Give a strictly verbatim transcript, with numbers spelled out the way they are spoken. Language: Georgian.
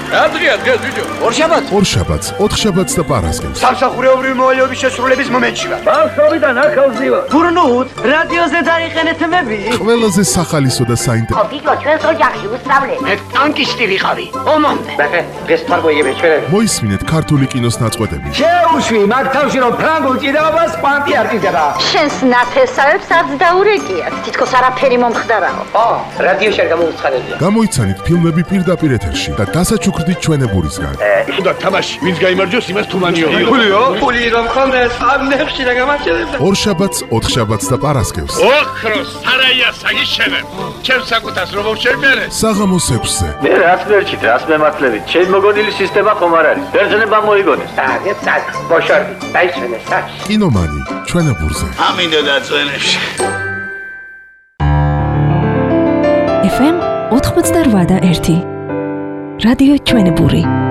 ადრია დღეს ბიჭო. ორშაბათს. ორშაბათს, ოთხშაბათს და პარასკევს. სამსახურეობრივი მოვალეობის შესრულების მომენტში ვარ. ბავშვობიდან ახალზივა. გურნუთ, რადიოზე დაიხენეთ მები. ყველაზე სახალისო და საინტერესო. ხო, ბიჭო, ჩვენს ოჯახში უსწავლე. მე ტანკისტი ვიყავი. ომამდე. ბახე, დღეს თარგოიები ჩვენები. მოისმინეთ ქართული კინოს ნაწყვეტები. შეუშვი მაგ თავში რომ ფრანგულ ჭიდაობას კვანტი არ ჭიდება. შენს ნათესავებს არც დაურეკიათ. თითქოს არაფერი მომხდარაო. ო, რადიოში არ გამოუცხადებია. გამოიცანით ფილმები პირდაპირ ეთერში და დასაჩუქრდით ჩვენებურისგან. უნდა თამაში, ვინც გაიმარჯვოს, იმას თუმანიო. ფულიო? ფული რომ ხონდეს, ამნებში და გამარჯვებდა. ორშაბათს, ოთხშაბათს და პარასკევს. ოქროს სარაია საგიშენებ. ჩემს საკუთას რომ შევმერე. საღამოს ექვსზე. მე რაც მერჩით, რას მემართლებით, ჩემ მოგონილი სისტემა ხომ არ არის. ბერძნება მოიგონეს. აგეთ სად, ბოშორდი, დაისვენე საჩ. კინომანი, ჩვენებურზე. ამინდა დაწვენებში. ეფ ემ ოთხმოცდაოთხ და ერთი რადიო ჩვენებური.